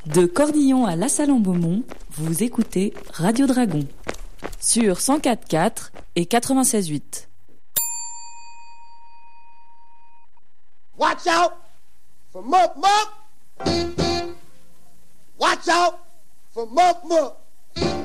De Cordillon à La Salle-en-Beaumont, vous écoutez Radio Dragon sur 104.4 et 96.8. Watch out for Muck Muck. Watch out for Muck Muck.